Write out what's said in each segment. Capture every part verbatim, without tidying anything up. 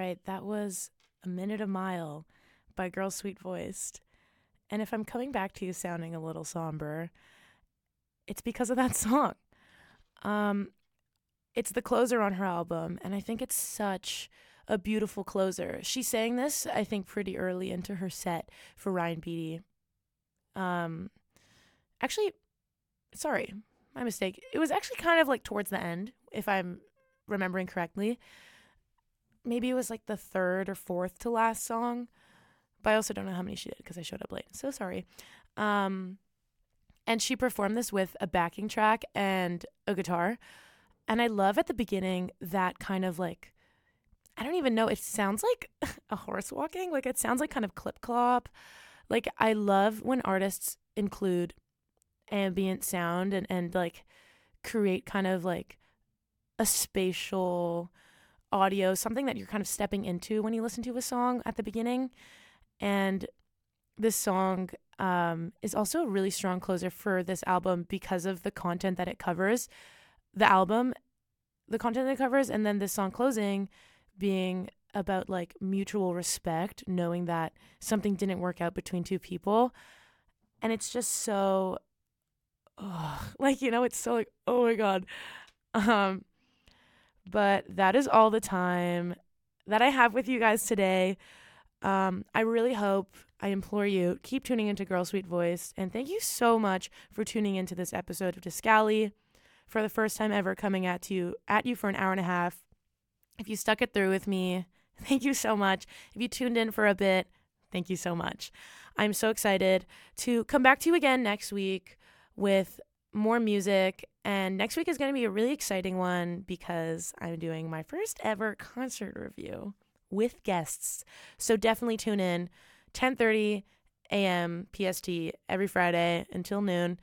right. That was A Minute a Mile by Girl Sweet Voiced. And if I'm coming back to you sounding a little somber, it's because of that song. Um, it's the closer on her album, and I think it's such a beautiful closer. She sang this, I think, pretty early into her set for Ryan Beatty. Um, actually, sorry, my mistake. It was actually kind of like towards the end, if I'm remembering correctly. Maybe it was like the third or fourth to last song, but I also don't know how many she did because I showed up late. So sorry. Um, and she performed this with a backing track and a guitar. And I love at the beginning that kind of like, I don't even know, it sounds like a horse walking. Like it sounds like kind of clip clop. Like I love when artists include ambient sound and, and like create kind of like a spatial audio, something that you're kind of stepping into when you listen to a song at the beginning. And this song um, is also a really strong closer for this album because of the content that it covers. The album, the content that it covers, and then this song closing being about like mutual respect, knowing that something didn't work out between two people. And it's just so, oh, like, you know, it's so like, oh my God. Um, but that is all the time that I have with you guys today. Um, I really hope, I implore you, keep tuning into Girl Sweet Voice. And thank you so much for tuning into this episode of Discali. For the first time ever coming at you at you for an hour and a half. If you stuck it through with me, thank you so much. If you tuned in for a bit, thank you so much. I'm so excited to come back to you again next week with more music. And next week is going to be a really exciting one because I'm doing my first ever concert review with guests. So definitely tune in ten thirty a.m. P S T every Friday until noon.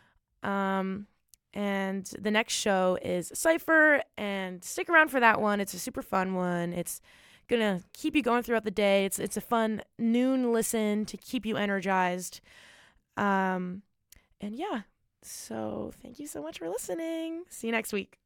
Um... And the next show is Cypher, and stick around for that one. It's a super fun one. It's going to keep you going throughout the day. It's it's a fun noon listen to keep you energized. Um, and yeah, so thank you so much for listening. See you next week.